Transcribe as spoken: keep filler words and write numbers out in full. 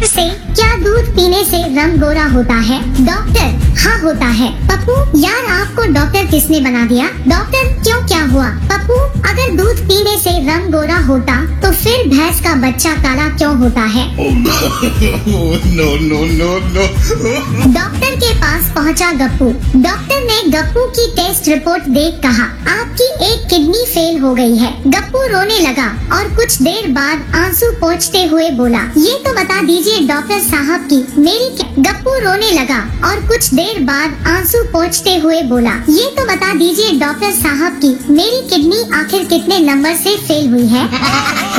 Doctor से, क्या दूध पीने से रंग गोरा होता है? डॉक्टर, हाँ होता है। पप्पू, यार आपको डॉक्टर किसने बना दिया? डॉक्टर, क्यों, क्या हुआ? पप्पू, अगर दूध पीने से रंग गोरा होता तो फिर भैंस का बच्चा काला क्यों होता है? No no no no. Doctor के पास पहुंचा गप्पू। डॉक्टर ने गप्पू की टेस्ट रिपोर्ट देख कहा, आपकी एक किडनी फेल हो गई है। गप्पू रोने लगा और कुछ देर बाद आंसू पोंछते हुए बोला, ये तो बता दीजिए डॉक्टर साहब की मेरी गप्पू रोने लगा और कुछ देर बाद आंसू पोंछते हुए बोला, ये तो बता दीजिए डॉक्टर साहब की मेरी किडनी आखिर कितने नंबर से फेल हुई है?